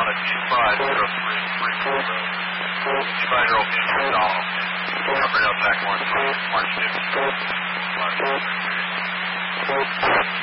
on a G5033 road. G5 being installed. Covered up back 1 March 5th.